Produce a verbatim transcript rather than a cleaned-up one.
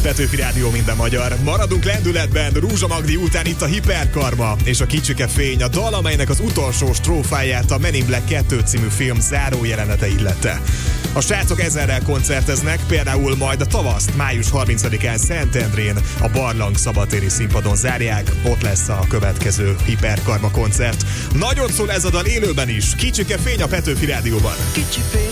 Petőfi Rádió, minden magyar. Maradunk lendületben, Rúzsa Magdi után itt a Hiperkarma és a Kicsike fény, a dal, amelynek az utolsó strófáját a Men in Black kettő című film záró jelenete illette. A srácok ezerrel koncerteznek, például majd a tavaszt május harmincadikán Szentendrén a Barlang szabadtéri színpadon zárják, ott lesz a következő Hiperkarma koncert. Nagyot szól ez a dal élőben is, Kicsike fény a Petőfi Rádióban. Kicsi fény